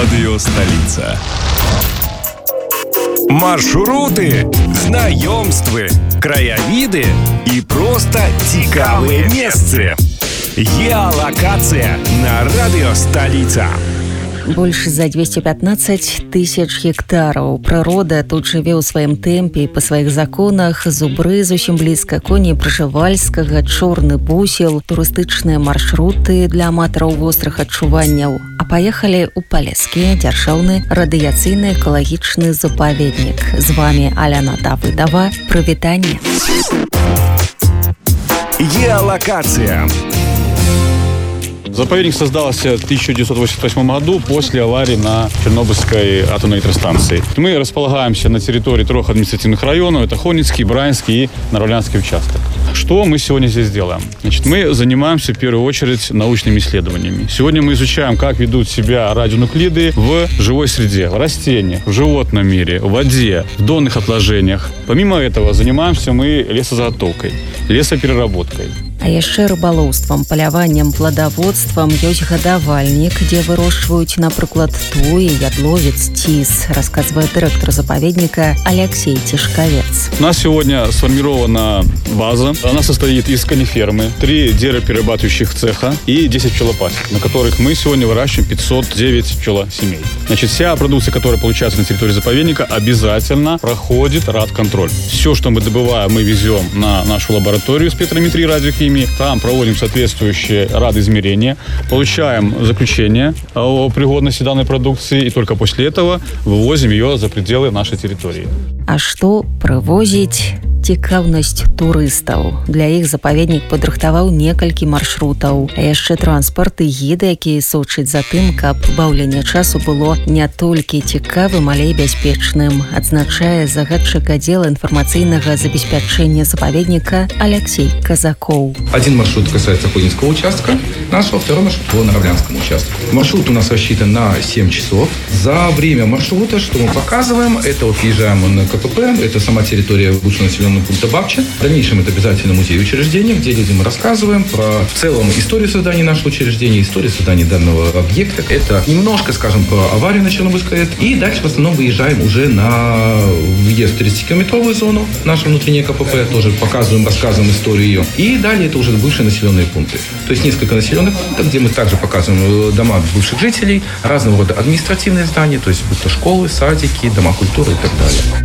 Радио «Столица». Маршруты, знакомства, краявиды и просто цікавые месцы. Геолокация на Радио «Столица». Больш за 215 тысяч гектараў. Прырода тут жыве ў сваім тэмпе і па сваіх законах. Зубры зусім блізка, коні Пржевальскага, Чорны Бусел, турыстычныя маршруты для аматараў вострых адчуванняў. А паехалі ў Палескі дзяржаўны радыяцыйны экалагічны запаведнік. З вами Аляна Давыдова. Прывітанне. Геолокация. Заповедник создался в 1988 году после аварии на Чернобыльской атомной электростанции. Мы располагаемся на территории 3 административных районов. Это Хонинский, Брянский и Наравлянский участок. Что мы сегодня здесь делаем? Значит, мы занимаемся в первую очередь научными исследованиями. Сегодня мы изучаем, как ведут себя радионуклиды в живой среде, в растениях, в животном мире, в воде, в донных отложениях. Помимо этого занимаемся мы лесозаготовкой, лесопереработкой. А яшчэ рыбалоўствам, паляваннем, пладаводствам ёсць гадавальнік, дзе вырошчваюць, напрыклад, туі, ядловец, цис, рассказывает директор заповедника Алексей Тишковец. У нас сегодня сформирована база. Она состоит из конифермы, 3 деревоперерабатывающих цеха и 10 пчелопасек, на которых мы сегодня выращиваем 509 пчелосемей. Значит, вся продукция, которая получается на территории заповедника, обязательно проходит РАД-контроль. Все, что мы добываем, мы везем на нашу лабораторию спектрометрии радиохимии. Там проводим соответствующие радоизмерения, получаем заключение о пригодности данной продукции и только после этого вывозим ее за пределы нашей территории. А што прывозіць? Цікаўнасць турыстаў. Для іх запаведнік падрыхтаваў некалькі маршрутаў. А яшчэ транспарт і гіды, якія сочаць за тым, каб баўленне часу было не толькі цікавым, але і бяспечным, адзначае загадчык аддзела інфармацыйнага забеспячэння запаведніка Алексей Казакоў. Один маршрут касается Хонинского участка нашего, второй маршрут по Наравлянскому участку. Маршрут у нас рассчитан на 7 часов. За время маршрута, что мы показываем, это вот въезжаем на КПП, это сама территория бывшего населенного пункта Бабча. В дальнейшем это обязательно музей учреждения, где людям рассказываем про в целом историю создания нашего учреждения, историю создания данного объекта. Это немножко, скажем, про аварию на Чернобыльской АЭС. И дальше в основном выезжаем уже на въезд в 30-километровую зону, наше внутреннее КПП, тоже показываем, рассказываем историю ее. И далее это уже бывшие населенные пункты. То есть несколько населенных пунктов, где мы также показываем дома бывших жителей, разного рода административные здания, то есть будь то школы, садики, дома культуры и так далее.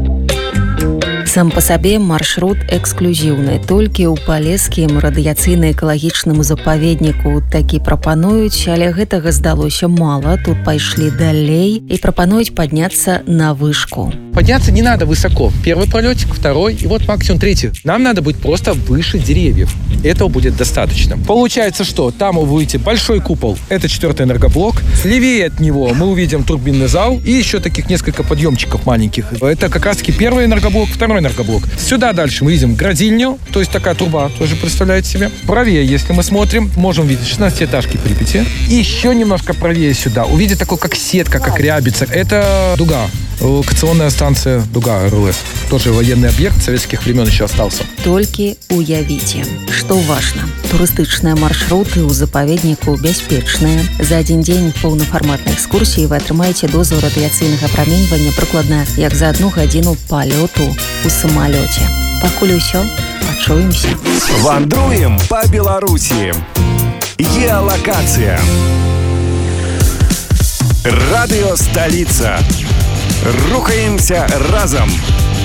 Сам па сабе маршрут эксклюзіўны. Толькі ў Палескім радыяцыйна-экалагічным запаведніку такі прапануюць, але гэтага здалося мала. Тут пайшлі далей и прапануюць подняться на вышку. Подняться не надо высоко. Первый пролетик, второй и вот максимум третий. Нам надо быть просто выше деревьев. Этого будет достаточно. Получается, что там вы увидите большой купол. Это 4-й энергоблок. Левее от него мы увидим турбинный зал и еще таких несколько подъемчиков маленьких. Это как раз таки 1-й энергоблок, 2-й энергоблок. Сюда дальше мы видим градильню, то есть такая труба тоже представляете себе. Правее, если мы смотрим, можем видеть 16-этажки Припяти. И еще немножко правее сюда увидеть такое, как сетка, как рябица. Это Дуга. Локационная станция Дуга РЛС. Тоже военный объект советских времен еще остался. Толькі уявіце, што важна. Турыстычныя маршруты ў запаведніку бяспечныя. За один дзень поўнафарматнай экскурсіі вы атрымаеце дозу радыяцыйнага праменьвання прыкладна як за 1 гадзіну палёту ў самалёце. Пакуль усё, пачуемся. Вандруем по Беларуси. Геолокация. Радио «Столица». Рухаемся разом.